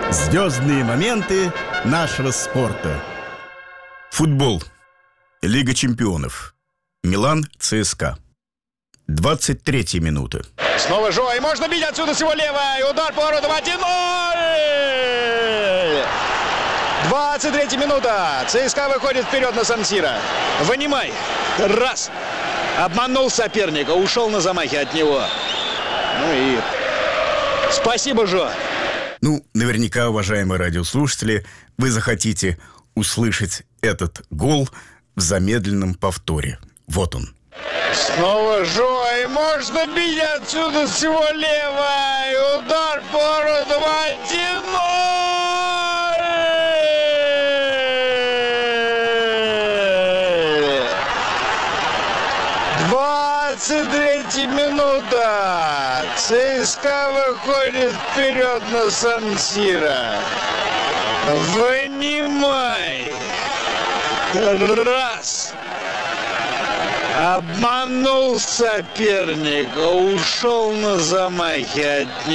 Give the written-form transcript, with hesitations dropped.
Звездные моменты нашего спорта. Футбол. Лига чемпионов. Милан, ЦСКА. 23-я минута. Снова Жо, и можно бить отсюда с его левой. Удар по воротам 1-0. 23-я минута. ЦСКА выходит вперед на Сан-Сиро. Вынимай. Раз. Обманул соперника, ушел на замахе от него. Ну и спасибо, Жо. Ну, наверняка, уважаемые радиослушатели, вы захотите услышать этот гол в замедленном повторе. Вот он. Снова Жо, и можно бить отсюда с его левой. Удар по воротам 23-я минута. ЦСКА выходит вперед на Сан-Сиро. Вынимай. Раз. Обманул соперника, ушел на замахе от него.